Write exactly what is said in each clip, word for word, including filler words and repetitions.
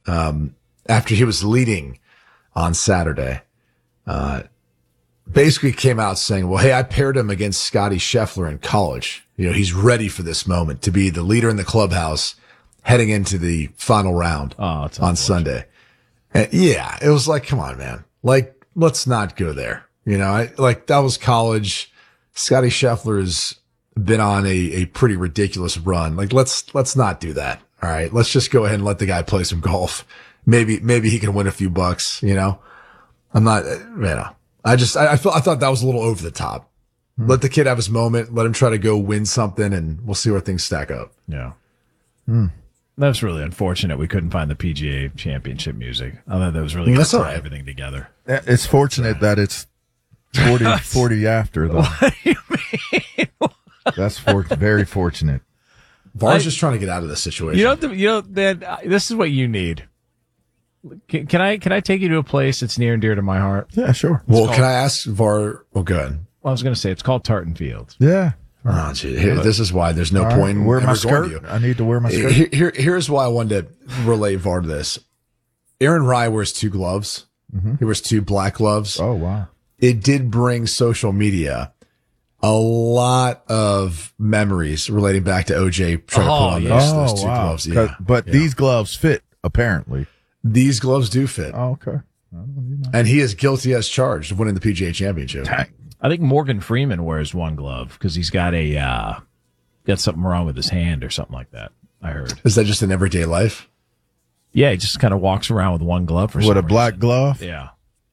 um, after he was leading on Saturday, uh, basically came out saying, well, hey, I paired him against Scotty Scheffler in college. You know, he's ready for this moment to be the leader in the clubhouse heading into the final round oh, on Sunday. And yeah, it was like, come on, man. Like, let's not go there. You know, I, like that was college. Scotty Scheffler has been on a, a pretty ridiculous run. Like, let's, let's not do that. All right. Let's just go ahead and let the guy play some golf. Maybe, maybe he can win a few bucks, you know? I'm not, you know, I just, I, I felt, I thought that was a little over the top. Hmm. Let the kid have his moment. Let him try to go win something and we'll see where things stack up. Yeah. Hmm. That's really unfortunate. We couldn't find the P G A Championship music. I thought that was really good to tie everything together. It's fortunate that it's forty, forty after, though. What do you mean? That's for, very fortunate. Var's I, just trying to get out of this situation. You know, the, you know that uh, this is what you need. Can, can I can I take you to a place that's near and dear to my heart? Yeah, sure. It's well, called, can I ask Var? Well, go ahead. Well, I was going to say it's called Tartan Fields. Yeah. Oh, gee, here, this is why there's no All point in wear my skirt. going to you. I need to wear my skirt. Here, here, here's why I wanted to relate Var to this. Aaron Rye wears two gloves. Mm-hmm. He wears two black gloves. Oh, wow. It did bring social media a lot of memories relating back to O J trying oh, to put on yeah. those, oh, those two wow. gloves. Yeah. But yeah. these gloves fit, apparently. These gloves do fit. Oh, okay. And he is guilty as charged of winning the P G A Championship. Dang. I think Morgan Freeman wears one glove because he's got a uh, got something wrong with his hand or something like that. I heard. Is that just in everyday life? Yeah, he just kind of walks around with one glove for With some a black reason. glove? Yeah.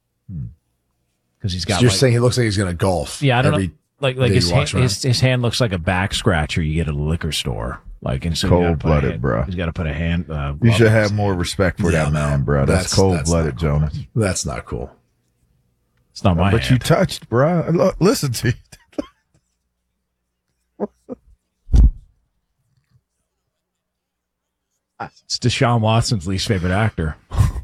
Because he's got. So you're like, saying he looks like he's going to golf? Yeah, I don't every know. Like like day his he hand, walks around? his his hand looks like a back scratcher you get at a liquor store. Like and so Cold blooded, bro. He's got to put a hand. Uh, You should have hand. more respect for Yeah, that no, man, bro. That's, that's- cold that's blooded, not cool. Jonas. That's not cool. It's not my But hand. you touched, bro. Look, listen to you. It's Deshaun Watson's least favorite actor.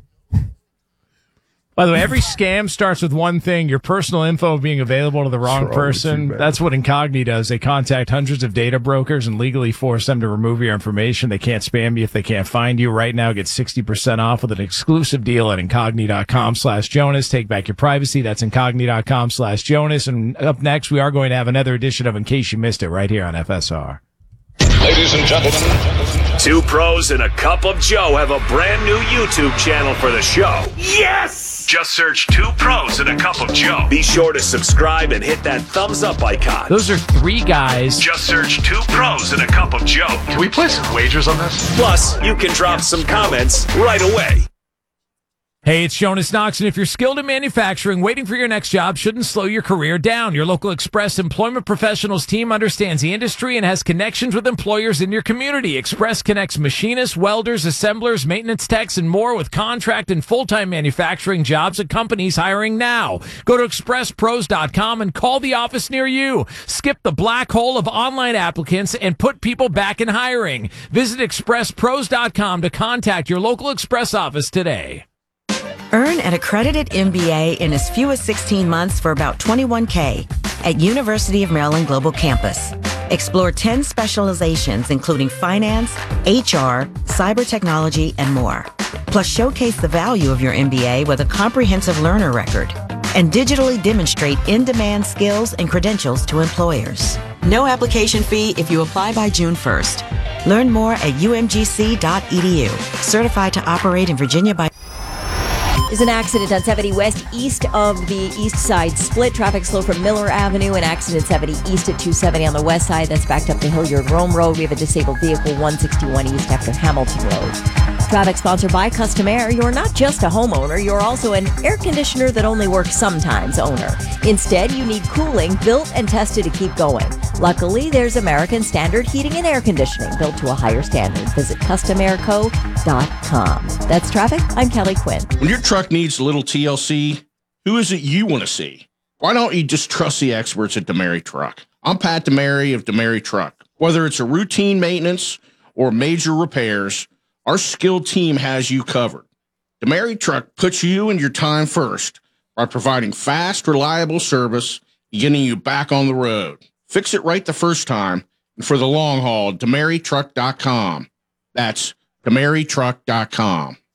By the way, every scam starts with one thing, your personal info being available to the wrong What's wrong with person. you, man? That's what Incogni does. They contact hundreds of data brokers and legally force them to remove your information. They can't spam you if they can't find you. Right now, get sixty percent off with an exclusive deal at incogni.com slash Jonas. Take back your privacy. That's incogni.com slash Jonas. And up next, we are going to have another edition of In Case You Missed It right here on F S R. Ladies and gentlemen, two pros and a cup of Joe have a brand new YouTube channel for the show. Yes! Just search Two Pros and a Cup of Joe. Be sure to subscribe and hit that thumbs up icon. Those are three guys. Just search Two Pros and a Cup of Joe. Can we place some wagers on this? Plus, you can drop some comments right away. Hey, it's Jonas Knox, and if you're skilled in manufacturing, waiting for your next job shouldn't slow your career down. Your local Express Employment Professionals team understands the industry and has connections with employers in your community. Express connects machinists, welders, assemblers, maintenance techs, and more with contract and full-time manufacturing jobs at companies hiring now. Go to express pros dot com and call the office near you. Skip the black hole of online applicants and put people back in hiring. Visit express pros dot com to contact your local Express office today. Earn an accredited M B A in as few as sixteen months for about twenty-one K at University of Maryland Global Campus. Explore ten specializations, including finance, H R, cyber technology, and more. Plus, showcase the value of your M B A with a comprehensive learner record and digitally demonstrate in-demand skills and credentials to employers. No application fee if you apply by June first. Learn more at u m g c dot e d u. Certified to operate in Virginia by... There's an accident on seventy West east of the east side split. Traffic slow from Miller Avenue. An accident seventy east at two seventy on the west side. That's backed up to Hilliard Rome Road. We have a disabled vehicle one sixty-one east after Hamilton Road. Traffic sponsored by Custom Air. You're not just a homeowner. You're also an air conditioner that only works sometimes owner. Instead, you need cooling built and tested to keep going. Luckily, there's American Standard Heating and Air Conditioning built to a higher standard. Visit custom air co dot com. That's traffic. I'm Kelly Quinn. When your truck needs a little T L C, who is it you want to see? Why don't you just trust the experts at DeMary Truck? I'm Pat DeMary of DeMary Truck. Whether it's a routine maintenance or major repairs, our skilled team has you covered. DeMary Truck puts you and your time first by providing fast, reliable service, getting you back on the road. Fix it right the first time, and for the long haul, demary truck dot com. That's demary truck dot com.